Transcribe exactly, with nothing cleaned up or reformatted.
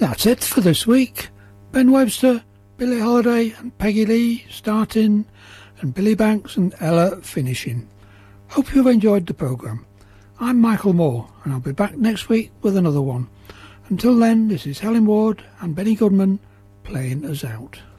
That's it for this week. Ben Webster, Billie Holiday and Peggy Lee starting, and Billy Banks and Ella finishing. Hope you've enjoyed the programme. I'm Michael Moore, and I'll be back next week with another one. Until then, this is Helen Ward and Benny Goodman playing us out.